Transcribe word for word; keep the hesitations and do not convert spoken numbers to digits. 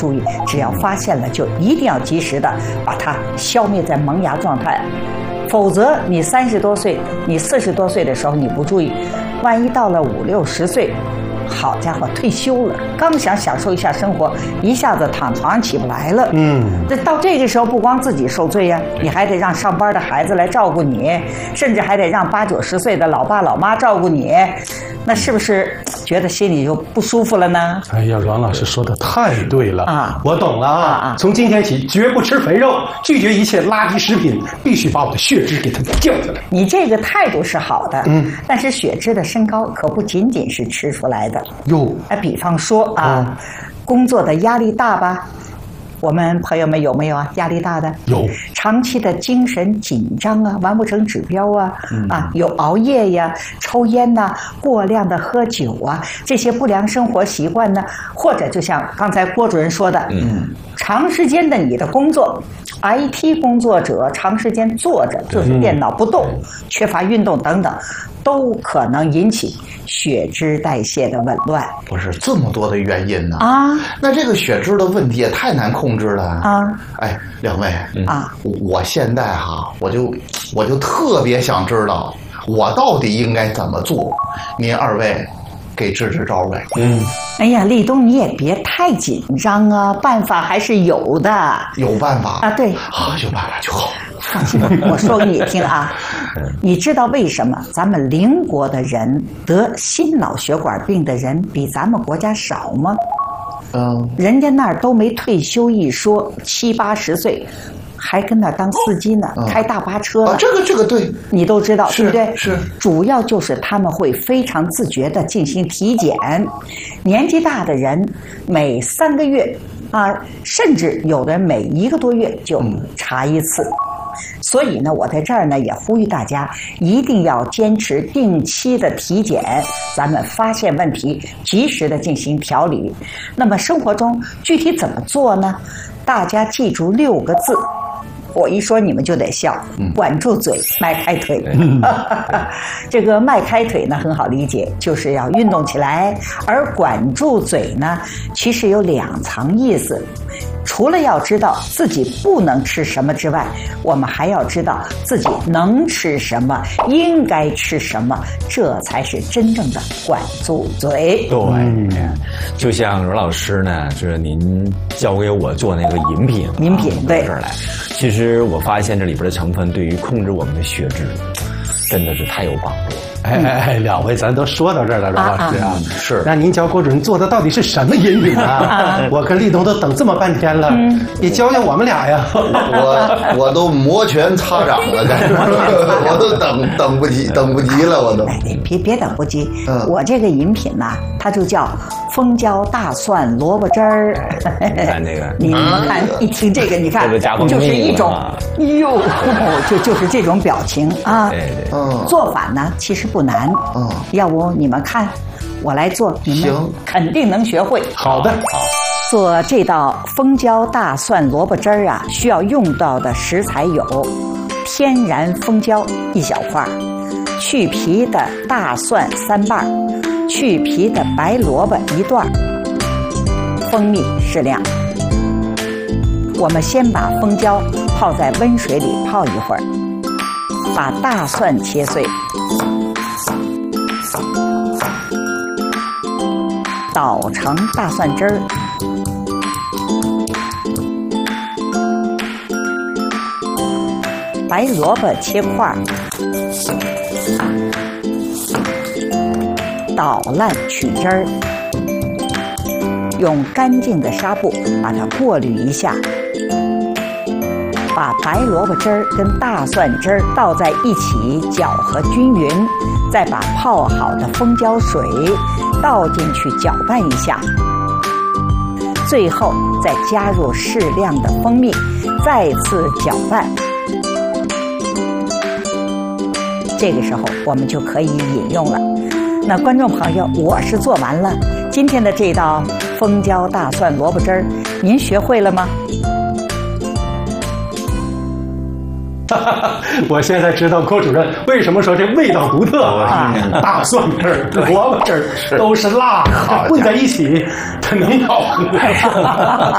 注意，只要发现了，就一定要及时的把它消灭在萌芽状态。否则，你三十多岁，你四十多岁的时候你不注意，万一到了五六十岁，好家伙，退休了，刚想享受一下生活，一下子躺床上起不来了。嗯，这到这个时候，不光自己受罪呀，你还得让上班的孩子来照顾你，甚至还得让八九十岁的老爸老妈照顾你，那是不是觉得心里就不舒服了呢？ 哎呀，阮老师说的太对了啊！ 我懂了啊！啊从今天起，绝不吃肥肉，拒绝一切垃圾食品，必须把我的血脂给它降下来。 你这个态度是好的，嗯，但是血脂的升高可不仅仅是吃出来的。 哟， 哎，比方说啊，嗯、工作的压力大吧？我们朋友们有没有啊？压力大的有， 长期的精神紧张啊，完不成指标啊，嗯、啊，有熬夜呀、抽烟呐、啊、过量的喝酒啊，这些不良生活习惯呢，或者就像刚才郭主任说的，嗯，长时间的你的工作 ，I T 工作者长时间坐着就是电脑不动，嗯、缺乏运动等等，都可能引起血脂代谢的紊乱。 不是这么多的原因呢啊？ 那这个血脂的问题也太难控制了啊！ 哎，两位啊， 我现在哈，我就我就特别想知道，我到底应该怎么做？您二位给支支招呗。 嗯， 哎呀，立冬你也别太紧张啊，办法还是有的。 有办法啊？对啊，有办法就好。 放心，我说给你听啊，你知道为什么咱们邻国的人得心脑血管病的人比咱们国家少吗？ 嗯， 人家那儿都没退休一说，七八十岁还跟那儿当司机呢，嗯、开大巴车呢。 啊，这个这个对， 你都知道，对不对？ 是， 主要就是他们会非常自觉地进行体检，年纪大的人每三个月啊，甚至有的人每一个多月就查一次。嗯，所以呢，我在这儿呢也呼吁大家一定要坚持定期的体检，咱们发现问题，及时的进行调理。那么生活中具体怎么做呢？大家记住六个字，我一说你们就得笑，管住嘴，迈开腿。这个迈开腿呢很好理解，就是要运动起来，而管住嘴呢，其实有两层意思。除了要知道自己不能吃什么之外，我们还要知道自己能吃什么，应该吃什么，这才是真正的管住嘴。 对，就像阮老师呢，就是您教给我做那个饮品， 饮品对这儿来，其实我发现这里边的成分对于控制我们的血脂，真的是太有帮助。 哎哎哎，两位咱都说到这儿了，阮老师啊， 啊是， 那您教郭主任做的到底是什么饮品啊？啊我跟立冬都等这么半天了，嗯、你教教我们俩呀！ 我我都摩拳擦掌了，在这我都等等不及，等不及了，我都。 哎，别别等不及，嗯、我这个饮品呐、啊，它就叫蜂胶大蒜萝卜汁儿。 看这个， 你们看，一听这个，你看，就是一种，哟，就就是这种表情啊。 对对， 嗯， 做法呢其实不难，嗯，要不你们看，我来做，你们肯定能学会。 好的，好。 做这道蜂胶大蒜萝卜汁儿啊，需要用到的食材有：天然蜂胶一小块，去皮的大蒜三瓣，去皮的白萝卜一段，蜂蜜适量。我们先把蜂胶泡在温水里泡一会儿，把大蒜切碎，捣成大蒜汁儿，白萝卜切块，捣烂取汁儿，用干净的纱布把它过滤一下，把白萝卜汁儿跟大蒜汁儿倒在一起搅和均匀，再把泡好的蜂胶水倒进去搅拌一下，最后再加入适量的蜂蜜，再次搅拌。这个时候我们就可以饮用了。那观众朋友，我是做完了今天的这道蜂胶大蒜萝卜汁儿，您学会了吗？ 我现在知道郭主任为什么说这味道独特啊！大蒜汁儿、萝卜汁儿都是辣的，混在一起，它能好喝。